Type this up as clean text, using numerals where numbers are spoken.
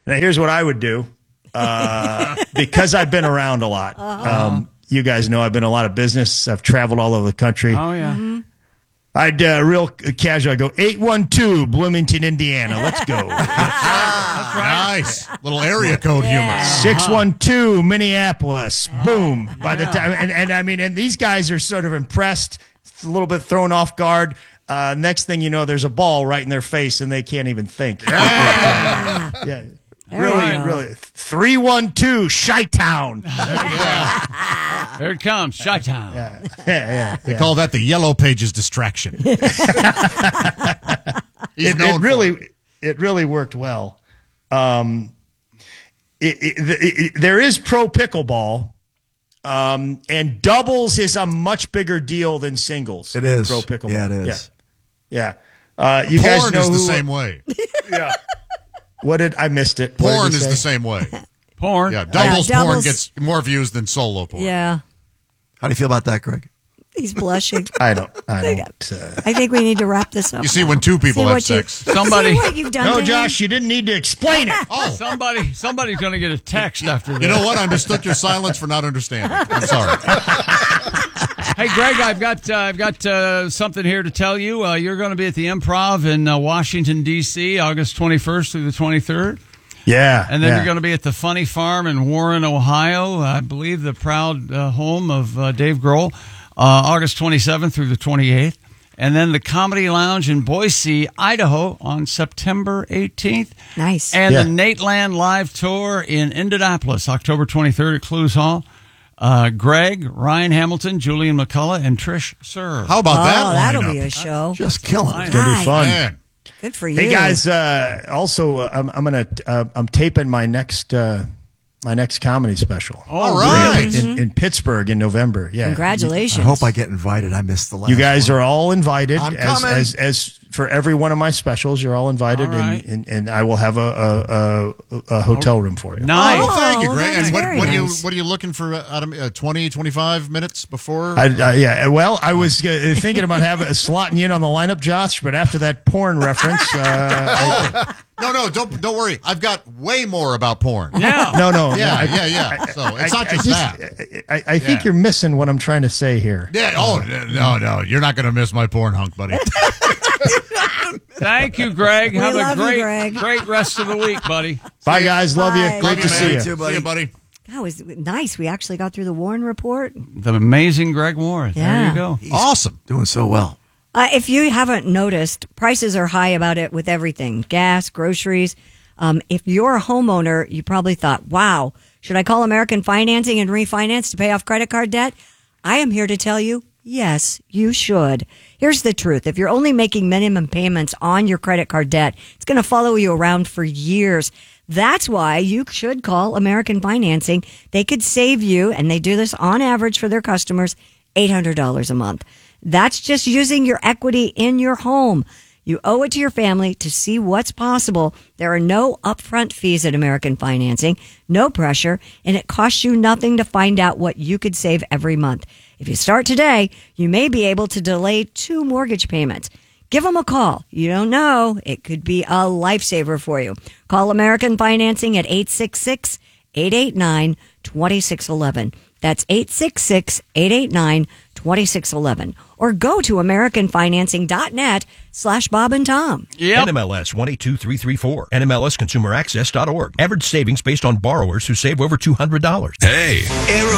Now, here's what I would do. Because I've been around a lot. You guys know I've been in a lot of business. I've traveled all over the country. Oh, yeah. Mm-hmm. I'd real casual. I go 812 Bloomington, Indiana. Let's go. Nice. Little area code humor. 612 Minneapolis. Boom. By the time, and these guys are sort of impressed, a little bit thrown off guard. Next thing you know, there's a ball right in their face and they can't even think. Yeah. Really. 312 Chi-Town. There it comes, Chi-Town. Yeah. They call that the Yellow Pages distraction. It really worked well. There is pro pickleball, and doubles is a much bigger deal than singles. It is. Pro pickleball. Yeah, it is. Yeah. You guys Porn know is the same way. Yeah. What did I missed it? Porn is the same way. Porn. Yeah, doubles porn doubles. gets more views than solo porn. Yeah. How do you feel about that, Greg? He's blushing. I don't. I think we need to wrap this up. You see, when two people have sex. Somebody. See what you've done No, to him? Josh, you didn't need to explain it. Oh, Somebody's going to get a text after this. you know what? I mistook your silence for not understanding. I'm sorry. Hey, Greg, I've got something here to tell you. You're going to be at the Improv in Washington, D.C., August 21st through the 23rd. Yeah. And then you're going to be at the Funny Farm in Warren, Ohio, I believe the proud home of Dave Grohl, August 27th through the 28th. And then the Comedy Lounge in Boise, Idaho on September 18th. Nice. And the Nate Land Live Tour in Indianapolis, October 23rd at Clues Hall. Greg, Ryan Hamilton, Julian McCullough, and Trish Sir. How about that? That'll lineup? be a show. Just killing it. It's gonna be fun. Man. Good for you. Hey guys, also I'm taping my next comedy special. All right. In Pittsburgh in November. Yeah. Congratulations. I hope I get invited. I missed the last You guys one. are all invited. I'm coming. As for every one of my specials, you're all invited, All right. and I will have a hotel room for you. Nice. Oh, thank you, Oh, Greg. that's And very nice. what are you looking for out of 20, 25 minutes before? Yeah, well, I was thinking about slotting you in on the lineup, Josh, but after that porn reference, No, don't worry. I've got way more about porn. Yeah. no. Yeah. So it's not just that. I think you're missing what I'm trying to say here. Yeah. Oh, no. You're not going to miss my porn hunk, buddy. Thank you, Greg. We Have love a you, Greg. great rest of the week, buddy. Bye, guys. Love you. Bye. Great to see you. too, buddy. See you, buddy. That was nice. We actually got through the Warren report. The amazing Greg Moore. There Yeah. you go. Awesome. Doing so well. If you haven't noticed, prices are high about it with everything. Gas, groceries. If you're a homeowner, you probably thought, wow, should I call American Financing and refinance to pay off credit card debt? I am here to tell you, yes, you should. Here's the truth. If you're only making minimum payments on your credit card debt, it's going to follow you around for years. That's why you should call American Financing. They could save you, and they do this on average for their customers, $800 a month. That's just using your equity in your home. You owe it to your family to see what's possible. There are no upfront fees at American Financing, no pressure, and it costs you nothing to find out what you could save every month. If you start today, you may be able to delay 2 mortgage payments. Give them a call. You don't know. It could be a lifesaver for you. Call American Financing at 866-889-2611. That's 866-889-2611. Or go to AmericanFinancing.net/Bob and Tom. Yep. NMLS 122334. NMLSConsumerAccess.org. Average savings based on borrowers who save over $200. Hey, Arrow